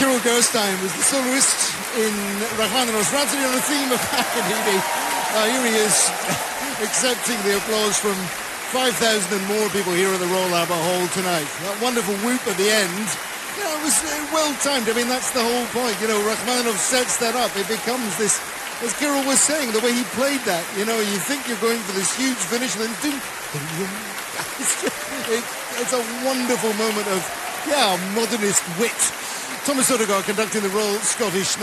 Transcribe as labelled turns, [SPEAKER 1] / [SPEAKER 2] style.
[SPEAKER 1] Kirill Gerstein was the soloist in Rachmaninoff's Rhapsody on the theme of Aphrodite. Here he is, accepting the applause from 5,000 and more people here at the Royal Albert Hall tonight. That wonderful whoop at the end, it was well timed. I mean, that's the whole point. Rachmaninoff sets that up. It becomes this, as Kirill was saying, the way he played that. You think you're going for this huge finish, and then it's a wonderful moment of, modernist wit. Thomas Odegaard conducting the Royal Scottish